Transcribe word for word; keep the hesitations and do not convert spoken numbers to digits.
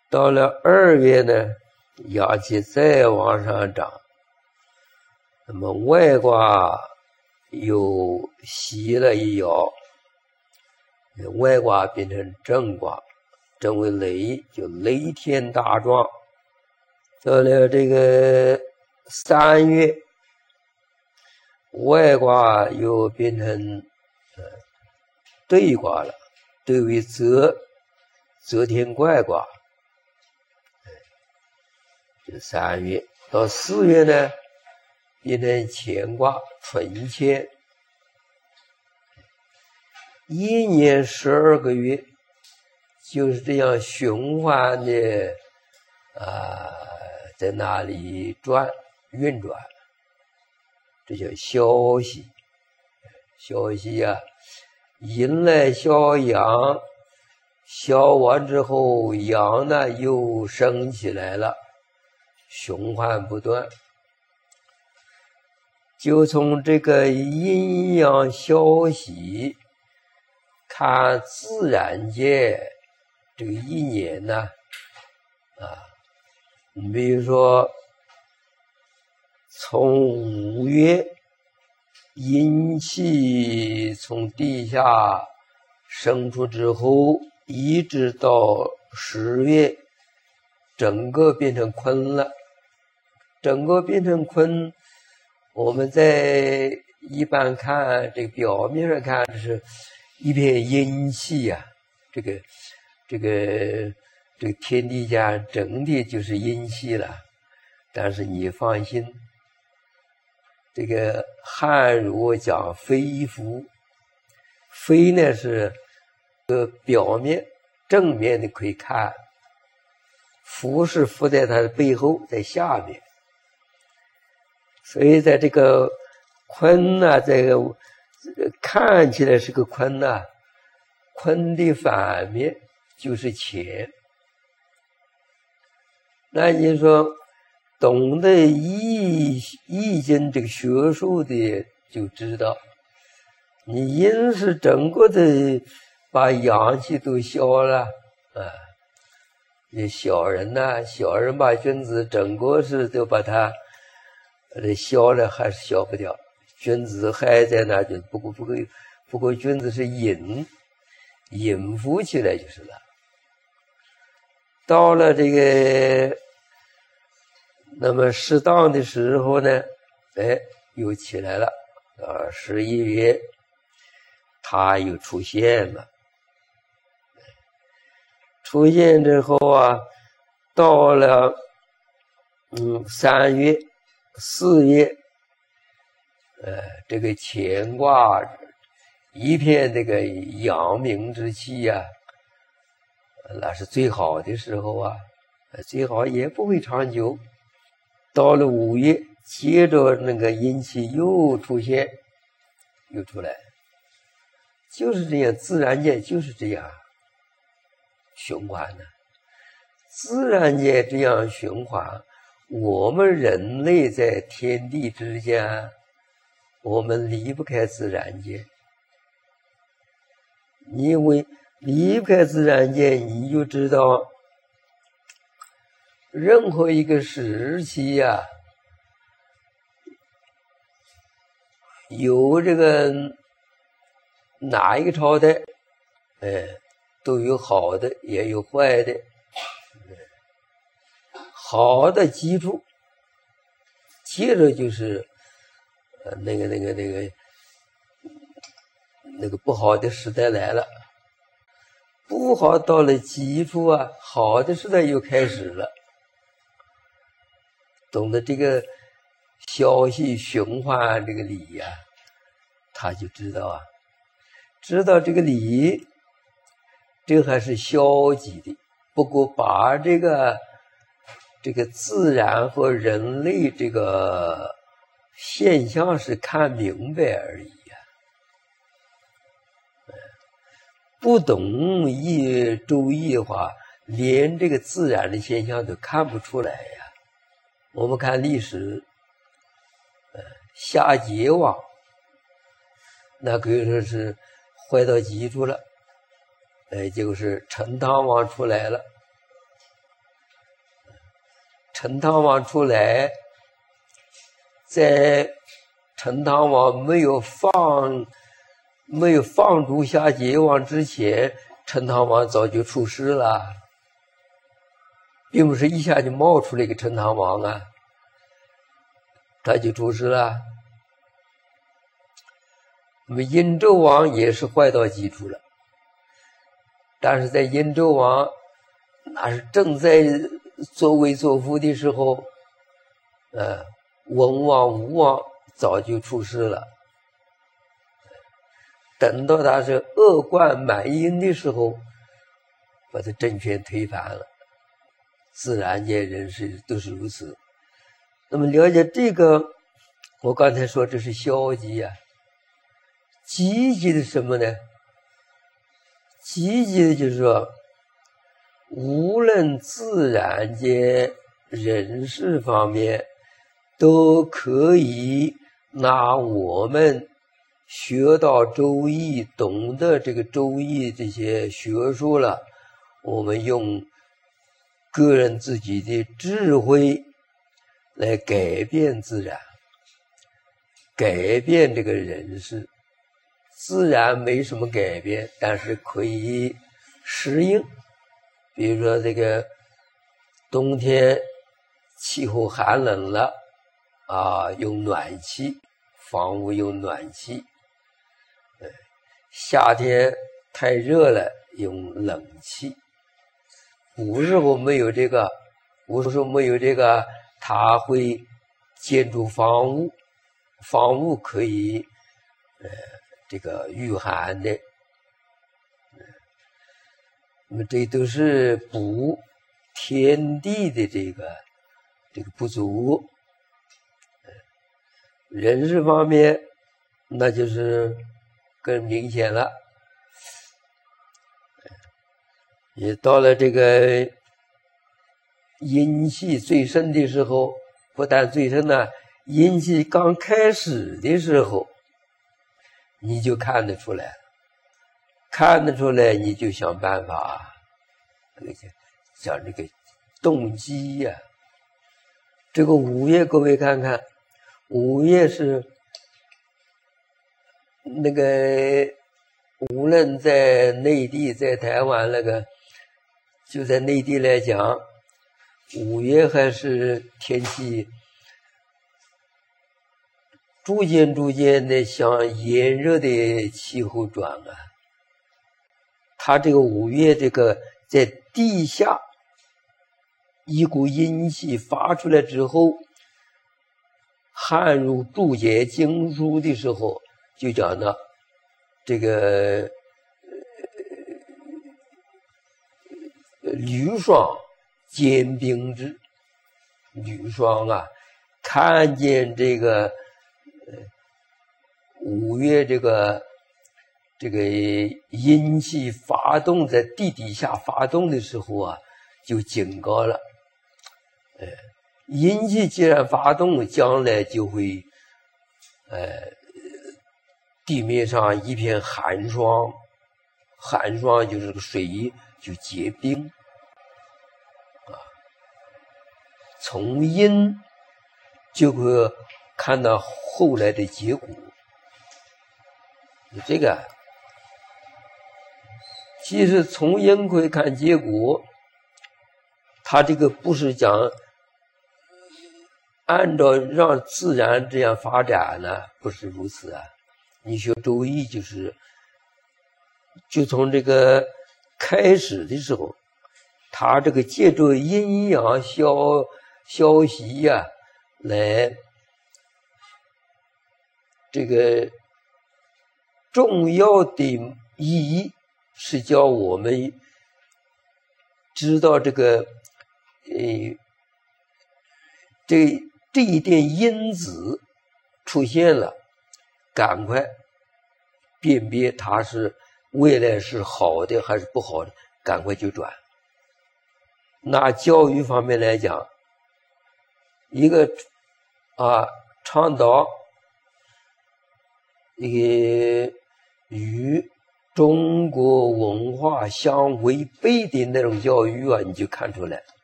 到了二月呢，阳气再往上涨，那么外卦又袭了一爻，外卦变成正卦，正为雷，就雷天大壮。到了这个三月，外卦又变成呃兑卦了，兑为泽，泽天怪卦。这三月到四月呢，变成乾卦，纯乾。一年十二个月就是这样循环的啊、呃，在那里转运转，这叫消息。消息啊，阴来消阳，消完之后阳呢又升起来了，循环不断。就从这个阴阳消息看自然界这个一年呢，啊，你比如说从五月阴气从地下生出之后，一直到十月，整个变成坤了。整个变成坤，我们在一般看这个表面上看，这是一片阴气呀、啊，这个这个这个天地间整体就是阴气了。但是你放心，这个汉儒讲非服，非呢是个表面正面的可以看，服是服在它的背后，在下面。所以在这个坤呢、啊，这个看起来是个坤呢、啊，坤的反面就是乾。那你说懂得易易经这个学术的就知道，你阴是整个的把阳气都消了啊。你小人呢、啊，小人把君子整个是都把它呃消了，还是消不掉。君子还在那，就不过不过不过君子是隐隐伏起来就是了。到了这个那么适当的时候呢，哎，又起来了啊！十一月，它又出现了。出现之后啊，到了嗯三月、四月，呃，这个乾卦一片这个阳明之气呀、啊，那是最好的时候啊，最好也不会长久。到了五月，接着那个阴气又出现，又出来，就是这样，自然界就是这样循环的。自然界这样循环，我们人类在天地之间，我们离不开自然界。因为离不开自然界，你就知道任何一个时期呀、啊，有这个哪一个朝代，哎，都有好的，也有坏的。好的基础，接着就是呃那个那个那个那个不好的时代来了，不好到了基础啊，好的时代又开始了。懂得这个消息循环这个理呀、啊，他就知道啊，知道这个理，这还是消极的。不过把这个这个自然和人类这个现象是看明白而已呀、啊。不懂易周易的话，连这个自然的现象都看不出来呀。我们看历史，呃，夏桀王，那可以说是坏到极处了，哎，结果是陈汤王出来了， 陈塘王出来，在陈塘王没有放没有放逐夏桀王之前，陈塘王早就出世了，并不是一下就冒出了一个陈塘王啊，他就出世了。那么殷纣王也是坏到极处了，但是在殷纣王那是正在作威作福的时候，呃，文王、武王早就出世了。等到他是恶贯满盈的时候，把他政权推翻了。自然界人事都是如此。那么了解这个，我刚才说这是消极啊，积极的什么呢？积极的就是说，无论自然界、人事方面，都可以拿我们学到周易，懂得这个周易这些学术了，我们用个人自己的智慧来改变自然，改变这个人事。自然没什么改变，但是可以适应。比如说这个冬天气候寒冷了啊，用暖气，房屋用暖气。呃，夏天太热了，用冷气。古时候没有这个，古时候没有这个，它会建筑房屋，房屋可以呃这个御寒的。那么这都是补天地的这个这个不足。人事方面，那就是更明显了。也到了这个阴气最盛的时候，不但最盛呢，阴气刚开始的时候，你就看得出来，看得出来你就想办法，那个讲这个动机呀、啊。这个五月各位看看，五月是那个无论在内地在台湾那个，就在内地来讲，五月还是天气逐渐逐渐的向炎热的气候转啊。它这个五月这个在地下一股阴气发出来之后，汗入注解经书的时候，就讲呢，这个呃吕霜坚冰之，吕霜啊，看见这个呃五月这个这个阴气发动在地底下发动的时候啊，就警告了，呃，阴气既然发动，将来就会呃地面上一片寒霜，寒霜就是个水就结冰啊。从因就会看到后来的结果。这个其实从因可以看结果，他这个不是讲按照让自然这样发展呢，不是如此啊。你学周易就是就从这个开始的时候，他这个借助阴阳消消息呀、啊，来这个重要的意义是叫我们知道这个呃这这一点因子出现了，赶快辨别它是未来是好的还是不好的，赶快就转。拿教育方面来讲，一个啊倡导一个与中国文化相违背的那种教育啊，你就看出来。